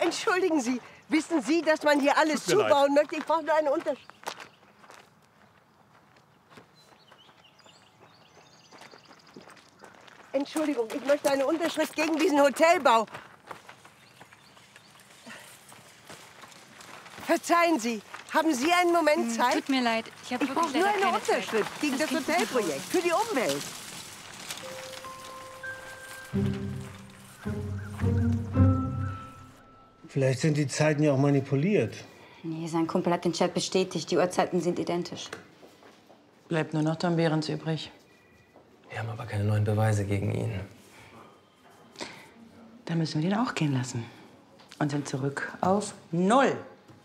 Entschuldigen Sie, wissen Sie, dass man hier alles zubauen möchte? Ich brauche nur eine Unterschrift. Entschuldigung, ich möchte eine Unterschrift gegen diesen Hotelbau. Verzeihen Sie, haben Sie einen Moment Zeit? Tut mir leid, ich brauche nur eine Unterschrift gegen das Hotelprojekt, für die Umwelt. Vielleicht sind die Zeiten ja auch manipuliert. Nee, sein Kumpel hat den Chat bestätigt. Die Uhrzeiten sind identisch. Bleibt nur noch Tom Behrens übrig. Wir haben aber keine neuen Beweise gegen ihn. Da müssen wir den auch gehen lassen. Und sind zurück auf 0.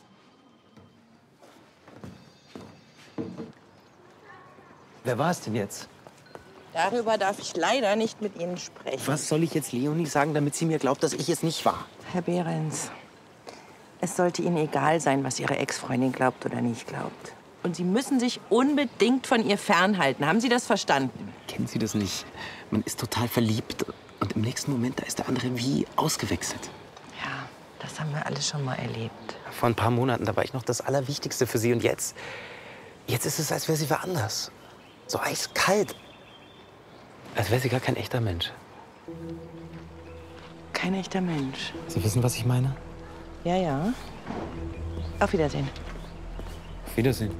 Wer war es denn jetzt? Darüber darf ich leider nicht mit Ihnen sprechen. Was soll ich jetzt Leonie sagen, damit sie mir glaubt, dass ich es nicht war? Herr Behrens, es sollte Ihnen egal sein, was Ihre Ex-Freundin glaubt oder nicht glaubt. Und Sie müssen sich unbedingt von ihr fernhalten. Haben Sie das verstanden? Kennen Sie das nicht? Man ist total verliebt und im nächsten Moment, da ist der andere wie ausgewechselt. Ja, das haben wir alles schon mal erlebt. Vor ein paar Monaten, da war ich noch das Allerwichtigste für Sie. Und jetzt ist es, als wäre sie wer anders. So eiskalt. Als wäre sie gar kein echter Mensch. Kein echter Mensch. Sie wissen, was ich meine? Ja, ja. Auf Wiedersehen. Auf Wiedersehen.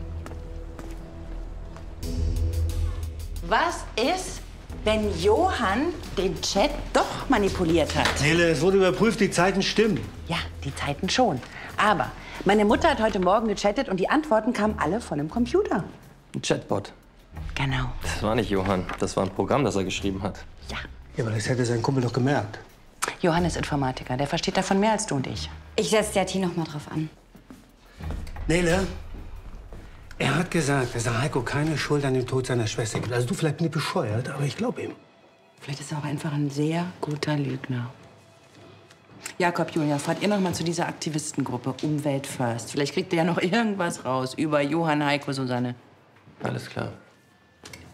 Was ist, wenn Johann den Chat doch manipuliert hat? Nele, es wurde überprüft, die Zeiten stimmen. Ja, die Zeiten schon. Aber meine Mutter hat heute Morgen gechattet und die Antworten kamen alle von dem Computer. Ein Chatbot. Genau. Das war nicht Johann. Das war ein Programm, das er geschrieben hat. Ja. Ja, aber das hätte sein Kumpel doch gemerkt. Johann ist Informatiker. Der versteht davon mehr als du und ich. Ich setze der T noch mal drauf an. Nele, er hat gesagt, dass der Heiko keine Schuld an dem Tod seiner Schwester gibt. Also du vielleicht nicht bescheuert, aber ich glaube ihm. Vielleicht ist er auch einfach ein sehr guter Lügner. Jakob, Julia, fahrt ihr noch mal zu dieser Aktivistengruppe Umwelt First. Vielleicht kriegt ihr ja noch irgendwas raus über Johann, Heiko, Susanne. Alles klar.